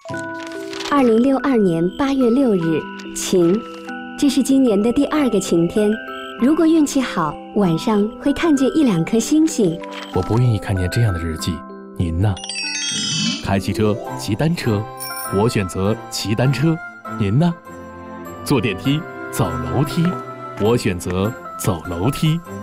2062年8月6日，晴，这是今年的第2个晴天。如果运气好，晚上会看见1、2颗星星。 我不愿意看见这样的日记，您呢？开汽车、骑单车，我选择骑单车，您呢？坐电梯、走楼梯，我选择走楼梯。